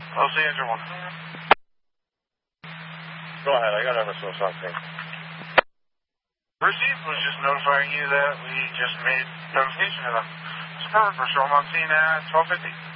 LC Engine 1. Go ahead, I got MSO something. Received was just notifying you that we just made notification of them. Superb, we're showing on scene at 12:50.